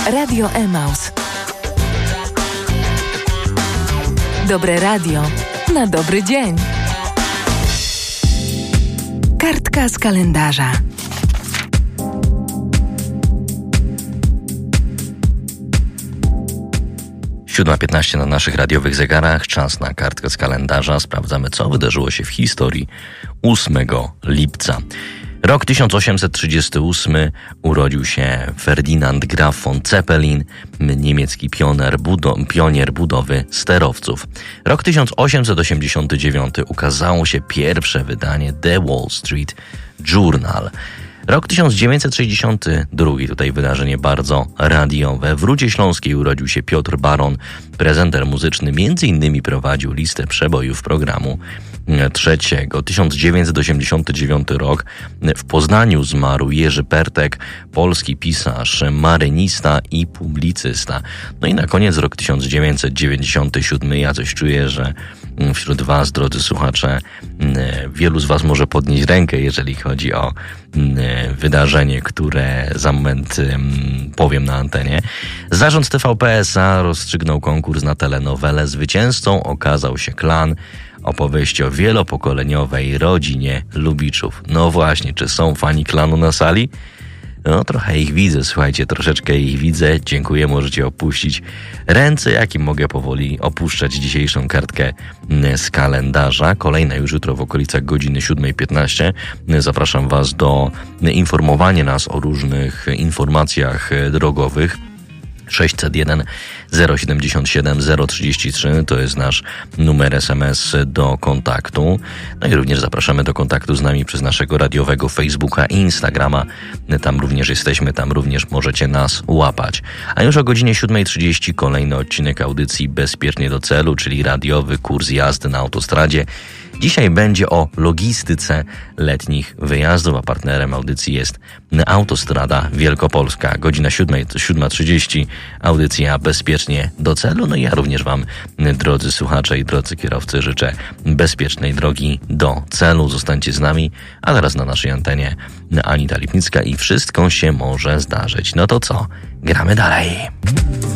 Radio Emaus. Dobre radio na dobry dzień. Kartka z kalendarza. Siódma 15 na naszych radiowych zegarach. Czas na kartkę z kalendarza. Sprawdzamy, co wydarzyło się w historii 8 lipca. Rok 1838 urodził się Ferdynand Graf von Zeppelin, niemiecki pionier budowy sterowców. Rok 1889 ukazało się pierwsze wydanie The Wall Street Journal. Rok 1962, tutaj wydarzenie bardzo radiowe. W Rudzie Śląskiej urodził się Piotr Baron, prezenter muzyczny, m.in. prowadził listę przebojów programu trzeciego. 1989 rok. W Poznaniu zmarł Jerzy Pertek, polski pisarz, marynista i publicysta. No i na koniec rok 1997. Ja coś czuję, że wśród was, drodzy słuchacze, wielu z was może podnieść rękę, jeżeli chodzi o wydarzenie, które za moment powiem na antenie. Zarząd TVP S.A. rozstrzygnął konkurs na telenowelę. Zwycięzcą okazał się Klan. Opowieść o wielopokoleniowej rodzinie Lubiczów. No właśnie, czy są fani Klanu na sali? No trochę ich widzę, słuchajcie, troszeczkę ich widzę. Dziękuję, możecie opuścić ręce, jakim mogę powoli opuszczać dzisiejszą kartkę z kalendarza. Kolejna już jutro w okolicach godziny 7:15. Zapraszam was do informowania nas o różnych informacjach drogowych. 601 077 033 to jest nasz numer SMS do kontaktu. No i również zapraszamy do kontaktu z nami przez naszego radiowego Facebooka i Instagrama. Tam również jesteśmy, tam również możecie nas łapać. A już o godzinie 7:30 kolejny odcinek audycji Bezpiecznie do celu, czyli radiowy kurs jazdy na autostradzie. Dzisiaj będzie o logistyce letnich wyjazdów, a partnerem audycji jest Autostrada Wielkopolska. Godzina 7:30, audycja Bezpiecznie do celu. No i ja również wam, drodzy słuchacze i drodzy kierowcy, życzę bezpiecznej drogi do celu. Zostańcie z nami, a teraz na naszej antenie Anita Lipnicka i wszystko się może zdarzyć. No to co? Gramy dalej.